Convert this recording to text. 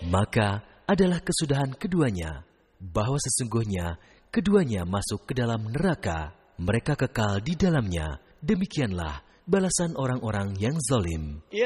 Maka adalah kesudahan keduanya, bahwa sesungguhnya keduanya masuk ke dalam neraka, mereka kekal di dalamnya. Demikianlah balasan orang-orang yang zalim.